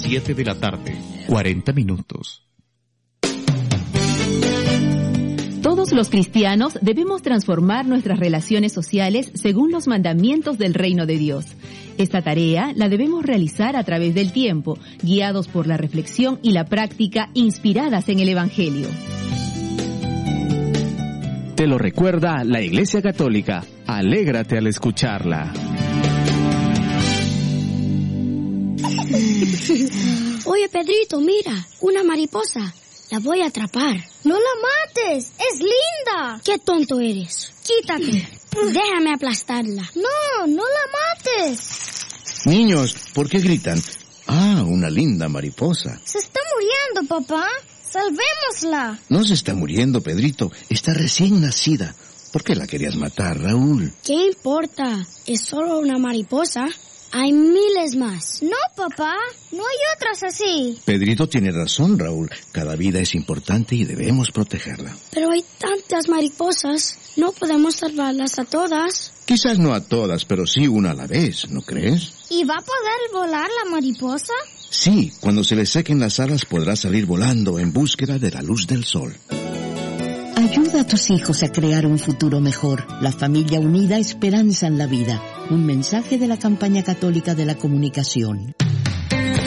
7 de la tarde, 40 minutos. Todos los cristianos debemos transformar nuestras relaciones sociales según los mandamientos del reino de Dios. Esta tarea la debemos realizar a través del tiempo, guiados por la reflexión y la práctica inspiradas en el Evangelio. Te lo recuerda la Iglesia Católica. Alégrate al escucharla. Oye, Pedrito, mira, una mariposa. La voy a atrapar. ¡No la mates! ¡Es linda! ¡Qué tonto eres! ¡Quítate! Déjame aplastarla. ¡No, no la mates! Niños, ¿por qué gritan? Ah, una linda mariposa. Se está muriendo, papá. ¡Salvémosla! No se está muriendo, Pedrito. Está recién nacida. ¿Por qué la querías matar, Raúl? ¿Qué importa? Es solo una mariposa. Hay miles más. No, papá. No hay otras así. Pedrito tiene razón, Raúl. Cada vida es importante y debemos protegerla. Pero hay tantas mariposas. No podemos salvarlas a todas. Quizás no a todas, pero sí una a la vez, ¿no crees? ¿Y va a poder volar la mariposa? Sí, cuando se le sequen las alas podrá salir volando en búsqueda de la luz del sol. Ayuda a tus hijos a crear un futuro mejor. La familia unida, esperanza en la vida. Un mensaje de la Campaña Católica de la Comunicación.